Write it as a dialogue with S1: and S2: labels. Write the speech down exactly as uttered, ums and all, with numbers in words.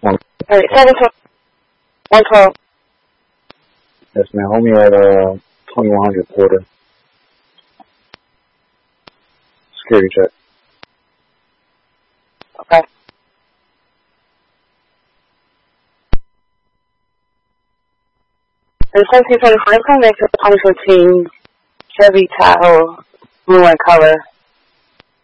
S1: One.
S2: All right, seven twelve. One twelve.
S1: Yes, ma'am. Hold me at uh twenty-one hundred quarter. Security check.
S2: Okay. And seventeen twenty-five, come back to twenty fifteen Chevy Tahoe, blue in color.